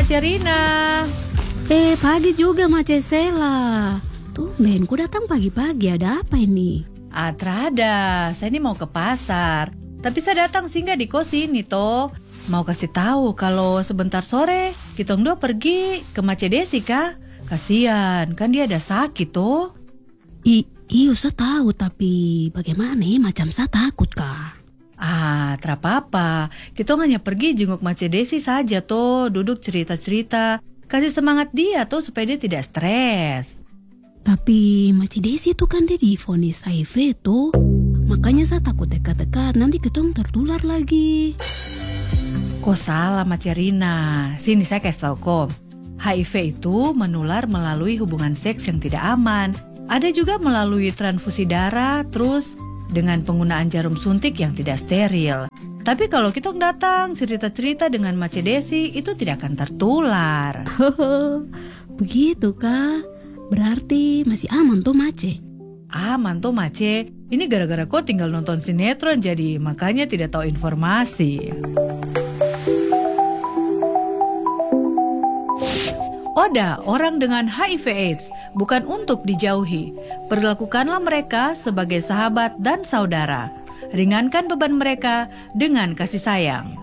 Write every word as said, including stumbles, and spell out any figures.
Mace Rina. Eh, pagi juga Mace Sela. Tumben, ku datang pagi-pagi, ada apa ini? Ah, terada, saya ini mau ke pasar. Tapi saya datang singgah di kos ini toh. Mau kasih tahu kalau sebentar sore kita dua pergi ke Mace Desi kah? Kasian, kan dia ada sakit toh. I, iyo saya tahu, tapi bagaimana nih? Macam saya takut kah? Ah, terapa-apa. Kita hanya pergi jenguk Mace Desi saja toh, duduk cerita-cerita. Kasih semangat dia toh supaya dia tidak stres. Tapi Mace Desi itu kan dia divonis H I V tuh. Makanya saya takut dekat-dekat, nanti ketong tertular lagi. Kok salah Mace Rina? Sini saya kasih tahu kok. H I V itu menular melalui hubungan seks yang tidak aman. Ada juga melalui transfusi darah, terus dengan penggunaan jarum suntik yang tidak steril. Tapi kalau kita datang cerita-cerita dengan Mace Desi, itu tidak akan tertular. Begitu kah? Berarti masih aman tuh Mace? Aman tuh Mace. Ini gara-gara kau tinggal nonton sinetron jadi makanya tidak tahu informasi. Oda, orang dengan H I V AIDS bukan untuk dijauhi. Perlakukanlah mereka sebagai sahabat dan saudara. Ringankan beban mereka dengan kasih sayang.